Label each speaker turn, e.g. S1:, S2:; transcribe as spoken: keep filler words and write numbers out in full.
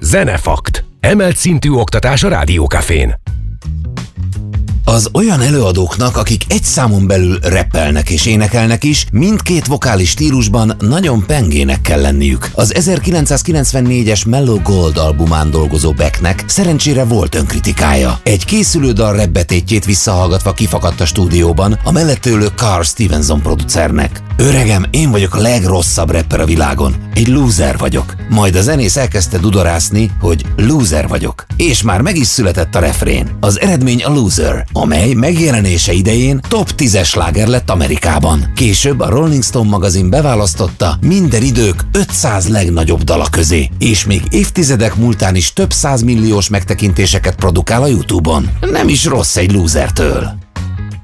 S1: Zenefakt. Emelt szintű oktatás a Rádiókafén.
S2: Az olyan előadóknak, akik egy számon belül rappelnek és énekelnek is, mindkét vokális stílusban nagyon pengének kell lenniük. Az ezerkilencszázkilencvennégyes Mellow Gold albumán dolgozó Becknek szerencsére volt önkritikája. Egy készülő dal rapbetétjét visszahallgatva kifakadt a stúdióban a mellette ülő Carl Stevenson producernek. Öregem, én vagyok a legrosszabb rapper a világon. Egy loser vagyok. Majd a zenész elkezdte dudorászni, hogy loser vagyok. És már meg is született a refrén. Az eredmény a Loser, amely megjelenése idején top tízes sláger lett Amerikában. Később a Rolling Stone magazin beválasztotta minden idők ötszáz legnagyobb dala közé, és még évtizedek múltán is több százmilliós megtekintéseket produkál a YouTube-on. Nem is rossz egy losertől.